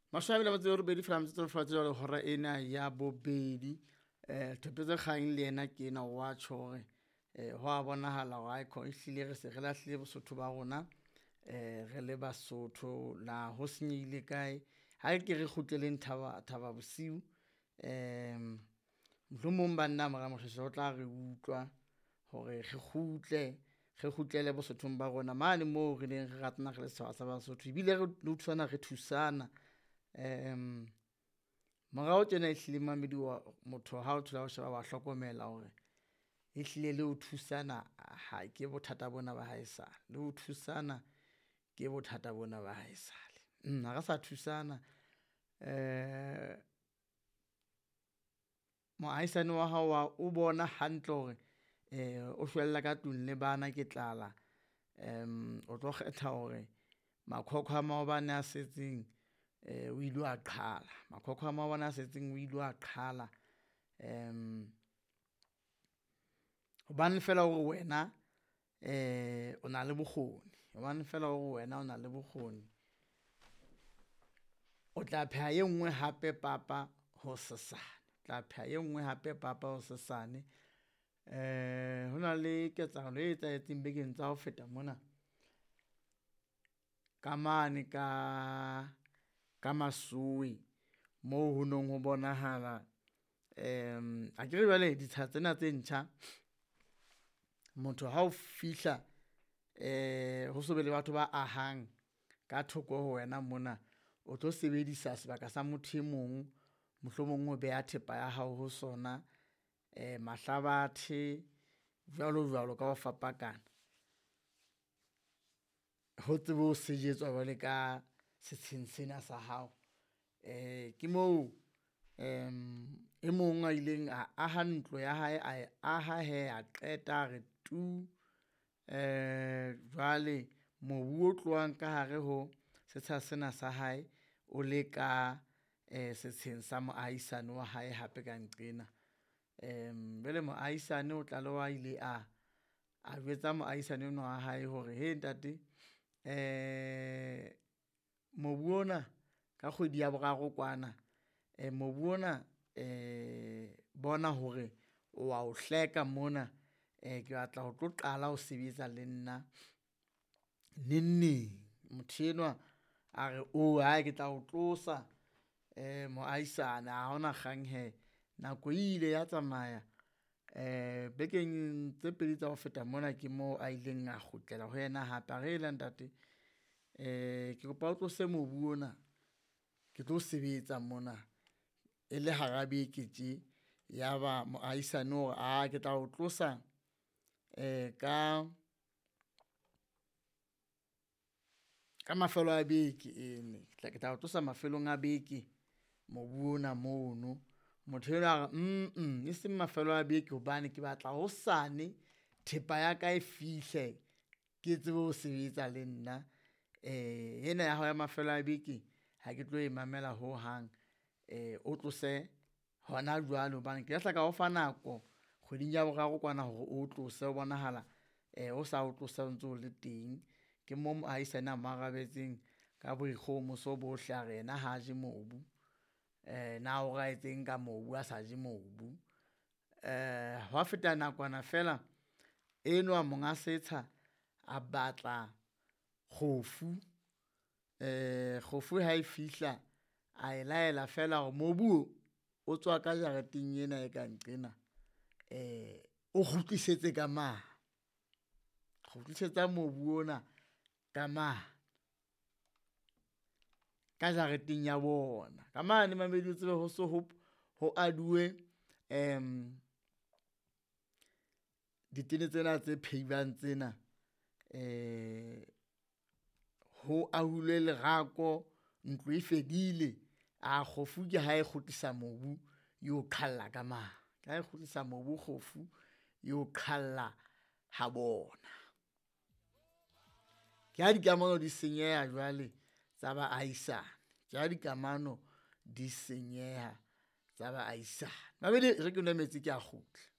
Mashabela ba tsere bedi from tse fa tsere hora ena ya bobedi thopetse kgang le ena ke ena wa tshore ho a bonahala wa icon ehlile re se re lahlile bosotho ba rona re le Basotho la ho senyehile kae ha ke re kgutleleng thaba bosiu mohlomong banna mara mosheshe o tla re utlwa hore re kgutlele bosothong ba rona mane mo re neng re ratana re le setjhaba sa Basotho ebile re thusana morao tjena ehlile mamedi wa motho ha o thola o sheba wa hlokomela hore ehlile le ho thusana ha ke bothata bona ba haesale le ho thusana ke bothata bona ba haesale nna re sa thusana moahisane wa hao o bona hantle hore o hlwella ka tlung le bana ke tlala o tlo kgetha hore makhokho a maobane a setseng o ile a qhala makhokho a maobane a setseng o ile a qhala hobane fela hore wena o na le bokgoni hobane fela hore wena o na le bokgoni o tla pheha e nngwe hape papa ho sesane tla pheha e nngwe hape papa ho sesane hona le ketsahalo e etsahetseng bekeng tsa ho feta mona ka mane ka Masowe moo ho nong ho bonahala a ke re jwale ditsha tsena tse ntjha motho ha o fihla ho so be le batho ba ahang ka thoko ho wena mona o tlo sebedisa sebaka sa motho e mong mohlomong o beha thepa ya hao ho sona mahlabathe jwalo ka ho fapakana ho tsebe ho sejetswa jwale ka setsheng sena sa hao ke moo e mong a ileng a aha ntlo ya hae a aha he a qeta re tu jwale mobu o tlohang ka hare ho setsha sena sa hae o le ka setsheng sa moahisane wa hae hape ka nqena bele moahisane o tla le wa ile a jwetsa moahisane ono wa hae hore he ntate mobu ona ka kgwedi ya boraro kwana mobu ona bona hore wa o hleka mona ke batla ho tlo qala ho sebetsa le nna neng motho enwa a re o hae ke tla o tlosa moahisane ha hona kgang he nako ile ya tsamaya bekeng tse pedi tsa ho feta mona ke moo a ileng a kgutlela ho yena hape a re la ntate ke kopa o tlose mobu ona ke tlo sebetsa mona e le hara beke tje ya ba moahisane hore ke tla o tlosa ka mafelo a beke ene ke tla o tlosa mafelong a beke mobu ona mono motho ena e seng mafelo a beke hobane ke batla hosane thepa ya ka e fihle ke tsebe ho sebetsa le nna ena ya hao ya mafelo a beke ha ke tlo e mamela ho hang o tlose hona jwale hobane ke tla ka o fa nako kgweding ya boraro kwana hore o tlose ho bonahala o sa o tlosa o ntso le teng ke mo moahisane a marabetseng ka boikgohomoso bohle a re yena ha je mobu na o ra etseng ka mobu a sa je mobu hwa feta nakwana fela enwa monga setsha a batla kgofu ha e fihla a e laela fela hore mobu o tswa ka jareteng ena e ka nqena o kgutlisetse ka mane kgutlisetsa mobu ona ka mane ka jareteng ya bona ka mane mamedi o tsebe ho so ho aduwe ditene tsena tse pheibang tsena ho ahulwe lerako ntlo e fedile kgofu ke ha e kgutlisa mobu yo qhalla ka mane ka e kgutlisa mobu kgofu yo qhalla ha bona ke ha dikamano di senyeha jwale tsa baahisane ke ha dikamano di senyeha tsa baahisane mabedi re ke nwa metsi ke a kgutla.